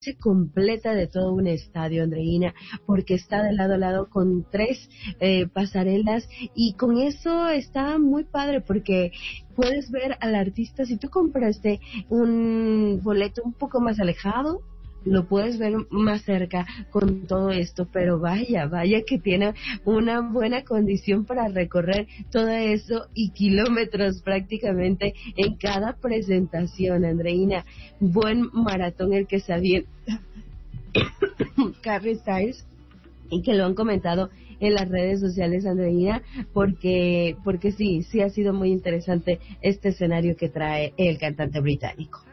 completa de todo un estadio, Andreina, porque está de lado a lado con tres pasarelas, y con eso está muy padre porque puedes ver al artista. Si tú compraste un boleto un poco más alejado, lo puedes ver más cerca con todo esto, pero vaya que tiene una buena condición para recorrer todo eso y kilómetros prácticamente en cada presentación, Andreina. Buen maratón el que se avienta Harry Styles, y que lo han comentado en las redes sociales, Andreina, porque sí ha sido muy interesante este escenario que trae el cantante británico.